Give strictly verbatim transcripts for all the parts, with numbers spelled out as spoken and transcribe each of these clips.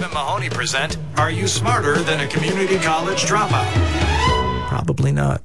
and Mahoney present Are You Smarter Than a Community College Dropout? Probably not.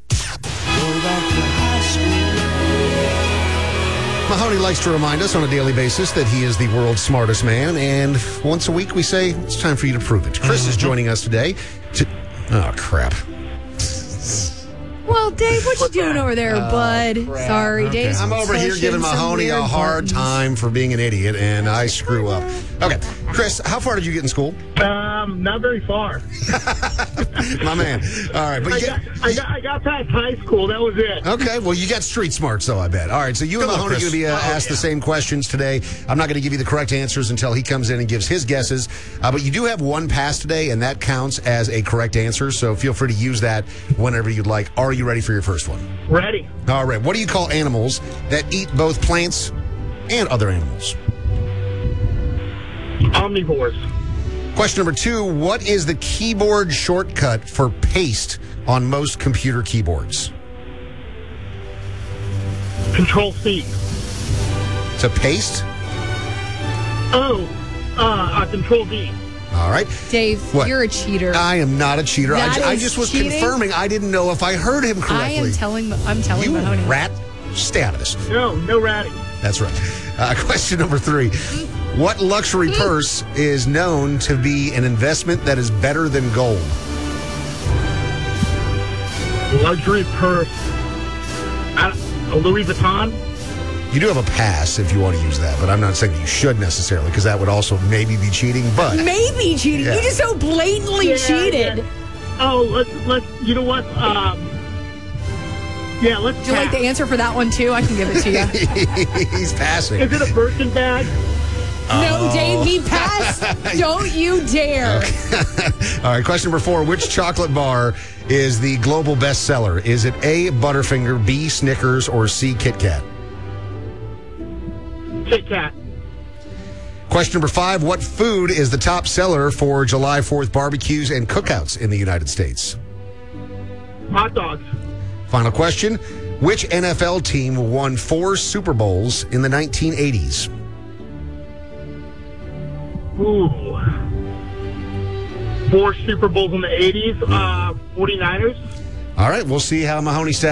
Mahoney likes to remind us on a daily basis that he is the world's smartest man, and once a week we say, it's time for you to prove it. Chris mm-hmm. is joining us today to... Oh, crap. Well, Dave, what you doing over there, uh, bud? crap. Sorry, okay. Dave's I'm over here giving Mahoney a hard buttons. time for being an idiot, and I screw up. Okay, Chris, how far did you get in school? Um, not very far. My man. All right, but I, you got, I, got, I got past high school. That was it. Okay, well, you got street smarts, though, I bet. All right, so you Good and Mahoney are going to be uh, oh, asked yeah. the same questions today. I'm not going to give you the correct answers until he comes in and gives his guesses. Uh, but you do have one pass today, and that counts as a correct answer. So feel free to use that whenever you'd like. Are you ready for your first one? Ready. All right. What do you call animals that eat both plants and other animals? Omnivores. Question number two. What is the keyboard shortcut for paste on most computer keyboards? Control C. To paste? Oh, uh, uh, Control V. All right. Dave, what? You're a cheater. I am not a cheater. I, That I is just was cheating? confirming. I didn't know if I heard him correctly. I am telling, I'm telling you Mahoney. rat, stay out of this. No, no ratting. That's right. Uh, question number three. What luxury purse is known to be an investment that is better than gold? Luxury purse. Uh, a Louis Vuitton? You do have a pass if you want to use that, but I'm not saying that you should necessarily, because that would also maybe be cheating, but... Maybe cheating? Yeah. You just so blatantly Yeah, cheated. yeah. Oh, let's, let's, you know what? Um, yeah, let's Would you like the answer for that one, too? I can give it to you. He's passing. Is it a Birkin bag? No, Dave, he passed. Don't you dare. Okay. All right, question number four. Which chocolate bar is the global bestseller? Is it A, Butterfinger, B, Snickers, or C, Kit Kat? Kit Kat. Question number five. What food is the top seller for July fourth barbecues and cookouts in the United States? Hot dogs. Final question. Which N F L team won four Super Bowls in the nineteen eighties? Ooh. Four Super Bowls in the eighties. Uh, forty-niners. All right, we'll see how Mahoney stats.